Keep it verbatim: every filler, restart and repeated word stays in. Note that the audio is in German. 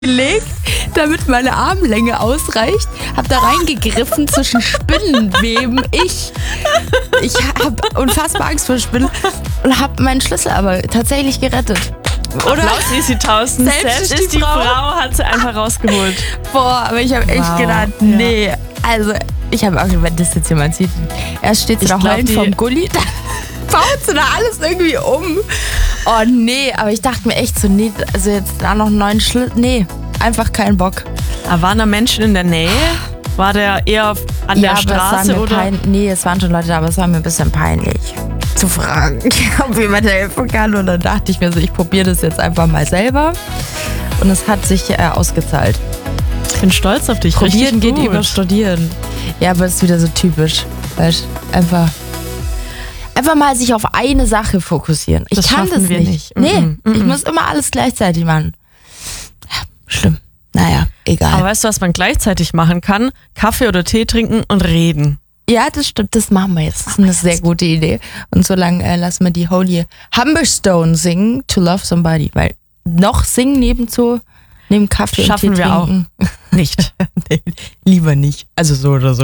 gelegt, damit meine Armlänge ausreicht, hab da reingegriffen zwischen Spinnenweben. Ich, ich hab unfassbar Angst vor Spinnen und hab meinen Schlüssel aber tatsächlich gerettet. Oder? Applaus, Easy Tausend. Selbst, Selbst ist die, die Frau. Frau, hat sie einfach rausgeholt. Boah, aber ich hab echt wow. gedacht, nee, ja. also ich habe auch, wenn das jetzt jemand sieht, erst steht sie da heulend vom Gully, dann baut sie da alles irgendwie um. Oh nee, aber ich dachte mir echt so, nee, also jetzt da noch einen neuen Schlüssel, nee, einfach keinen Bock. Aber waren da Menschen in der Nähe? War der eher an ja, der Straße oder? Pein- nee, es waren schon Leute da, aber es war mir ein bisschen peinlich zu fragen, ob jemand helfen kann. Und dann dachte ich mir so, ich probiere das jetzt einfach mal selber. Und es hat sich äh, ausgezahlt. Ich bin stolz auf dich. Probieren geht gut. Über Studieren. Ja, aber es ist wieder so typisch. Weißt, einfach, einfach mal sich auf eine Sache fokussieren. Ich das kann das wir nicht. nicht. Nee, Mm-mm. ich muss immer alles gleichzeitig machen. Ja, schlimm. Naja, egal. Aber weißt du, was man gleichzeitig machen kann? Kaffee oder Tee trinken und reden. Ja, das stimmt, das machen wir jetzt. Das ist eine sehr gute Idee. Und so lange äh, lassen wir die Holy Humberstone singen, To Love Somebody. Weil noch singen nebenzu, neben Kaffee Schaffen und Tee wir trinken. auch nicht. Nee, lieber nicht. Also so oder so.